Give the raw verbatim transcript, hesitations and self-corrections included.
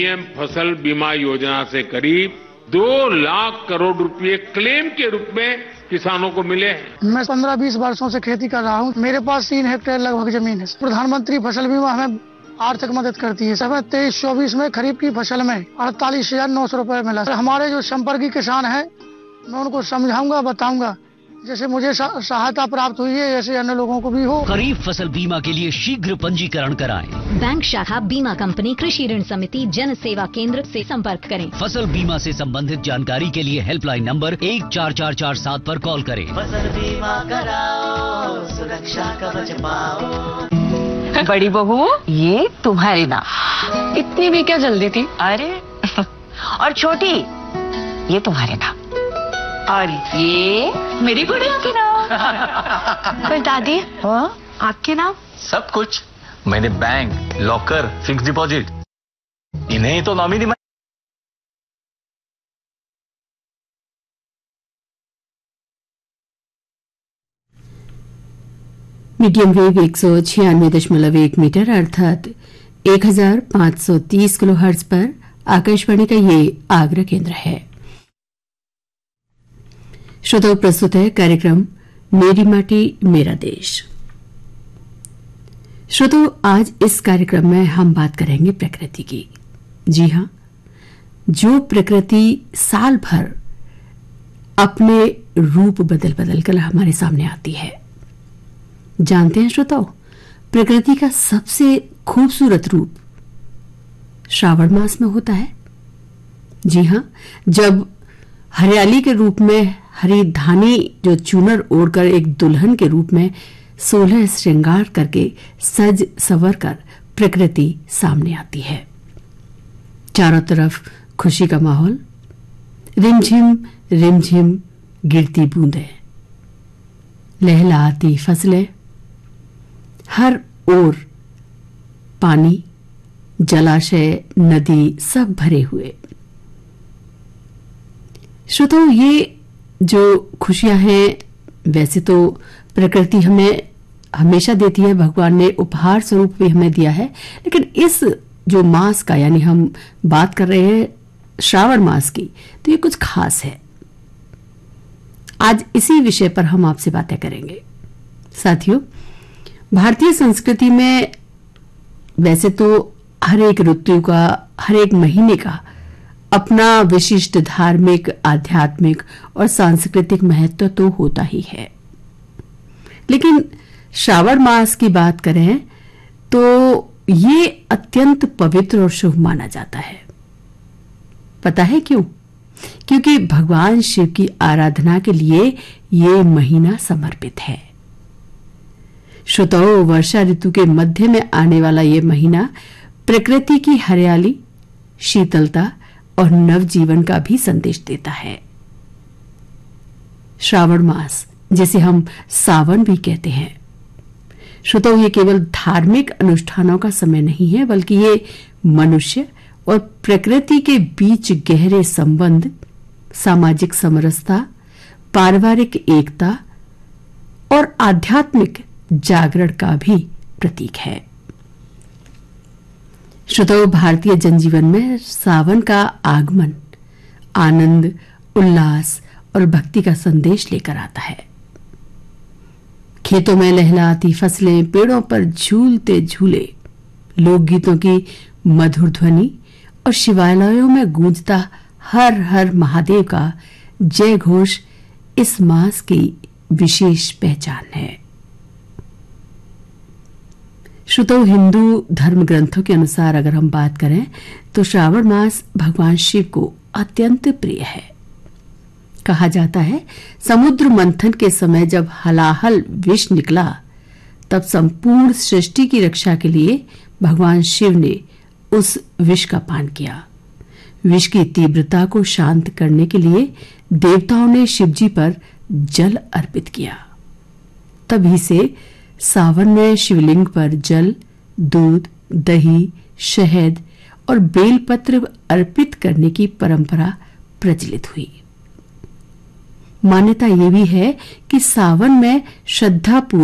PM फसल बीमा योजना से करीब दो लाख करोड़ रुपए क्लेम के रूप में किसानों को मिले हैं। मैं पंद्रह बीस वर्षों से खेती कर रहा हूँ। मेरे पास तीन हेक्टेयर लगभग जमीन है। प्रधानमंत्री फसल बीमा हमें आर्थिक मदद करती है। हमें तेईस चौबीस में खरीफ की फसल में अड़तालीस हजार नौ सौ रूपये मिला। हमारे जो संपर्की किसान हैं, मैं उनको समझाऊंगा, बताऊंगा, जैसे मुझे सहायता प्राप्त हुई है ऐसे अन्य लोगों को भी हो। खरीफ फसल बीमा के लिए शीघ्र पंजीकरण कराएं। बैंक शाखा, बीमा कंपनी, कृषि ऋण समिति, जन सेवा केंद्र से संपर्क करें। फसल बीमा से संबंधित जानकारी के लिए हेल्पलाइन नंबर एक चार चार चार सात पर कॉल करें। फसल बीमा कराओ, सुरक्षा कवच पाओ। बड़ी बहू, ये तुम्हारी नाम। इतनी भी क्या जल्दी थी? अरे और छोटी, ये तुम्हारे नाम। और ये मेरी गुड़िया के नाम। पर दादी, हाँ? आपके नाम? सब कुछ मैंने बैंक, लॉकर, फिक्स डिपॉजिट, इन्हें ही तो नॉमिनी बना। मीडियम वेव एक सौ छियानवे दशमलव एक मीटर अर्थात एक हजार पांच सौ तीस किलो हर्ट्ज पर आकाशवाणी का ये आगरा केंद्र है। श्रोताओं, प्रस्तुत है कार्यक्रम मेरी माटी मेरा देश। श्रोताओं, आज इस कार्यक्रम में हम बात करेंगे प्रकृति की। जी हां, जो प्रकृति साल भर अपने रूप बदल बदल कर हमारे सामने आती है। जानते हैं श्रोताओं, प्रकृति का सबसे खूबसूरत रूप श्रावण मास में होता है। जी हां, जब हरियाली के रूप में हरी धानी जो चूनर ओढ़कर एक दुल्हन के रूप में सोलह श्रृंगार करके सज संवर कर प्रकृति सामने आती है। चारों तरफ खुशी का माहौल, रिमझिम रिमझिम गिरती बूंदें, लहलहाती फसलें, हर ओर पानी, जलाशय, नदी सब भरे हुए। श्रोताओं, ये जो खुशियां हैं वैसे तो प्रकृति हमें हमेशा देती है, भगवान ने उपहार स्वरूप भी हमें दिया है, लेकिन इस जो मास का, यानी हम बात कर रहे हैं श्रावण मास की, तो ये कुछ खास है। आज इसी विषय पर हम आपसे बातें करेंगे। साथियों, भारतीय संस्कृति में वैसे तो हर एक ऋतु का, हर एक महीने का अपना विशिष्ट धार्मिक, आध्यात्मिक और सांस्कृतिक महत्व तो होता ही है, लेकिन श्रावण मास की बात करें तो ये अत्यंत पवित्र और शुभ माना जाता है। पता है क्यों? क्योंकि भगवान शिव की आराधना के लिए ये महीना समर्पित है। श्रोताओं, वर्षा ऋतु के मध्य में आने वाला ये महीना प्रकृति की हरियाली, शीतलता और नवजीवन का भी संदेश देता है। श्रावण मास, जिसे हम सावन भी कहते हैं, श्रोताओं, ये केवल धार्मिक अनुष्ठानों का समय नहीं है, बल्कि ये मनुष्य और प्रकृति के बीच गहरे संबंध, सामाजिक समरसता, पारिवारिक एकता और आध्यात्मिक जागरण का भी प्रतीक है। श्रोताओं, भारतीय जनजीवन में सावन का आगमन आनंद, उल्लास और भक्ति का संदेश लेकर आता है। खेतों में लहलहाती फसलें, पेड़ों पर झूलते झूले, लोकगीतों की मधुर ध्वनि और शिवालयों में गूंजता हर हर महादेव का जय घोष इस मास की विशेष पहचान है। श्रोताओं, हिंदू धर्म ग्रंथों के अनुसार अगर हम बात करें तो श्रावण मास भगवान शिव को अत्यंत प्रिय है। कहा जाता है, समुद्र मंथन के समय जब हलाहल विष निकला, तब संपूर्ण सृष्टि की रक्षा के लिए भगवान शिव ने उस विष का पान किया। विष की तीव्रता को शांत करने के लिए देवताओं ने शिवजी पर जल अर्पित किया। तभी से सावन में शिवलिंग पर जल, दूध, दही, शहद और बेलपत्र अर्पित करने की परंपरा प्रचलित हुई। मान्यता यह भी है कि सावन में श्रद्धापूर्वक